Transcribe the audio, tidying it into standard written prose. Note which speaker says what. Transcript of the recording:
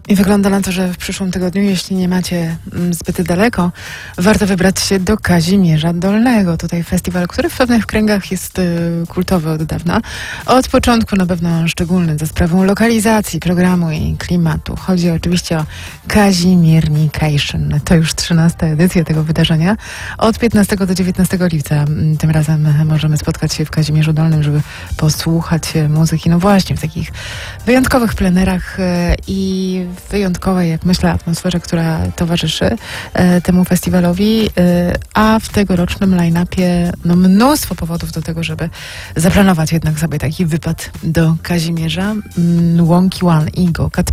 Speaker 1: I wygląda na to, że w przyszłym tygodniu, jeśli nie macie zbyt daleko, warto wybrać się do Kazimierza Dolnego. Tutaj festiwal, który w pewnych kręgach jest kultowy od dawna. Od początku na pewno szczególny za sprawą lokalizacji, programu i klimatu. Chodzi oczywiście o Kazimiernication. To już 13. edycja tego wydarzenia. Od 15 do 19 lipca tym razem możemy spotkać się w Kazimierzu Dolnym, żeby posłuchać muzyki. No właśnie, w takich wyjątkowych plenerach i wyjątkowej, jak myślę, atmosferze, która towarzyszy temu festiwalowi, a w tegorocznym line-upie no, mnóstwo powodów do tego, żeby zaplanować jednak sobie taki wypad do Kazimierza. Łąki One, Igo, Cat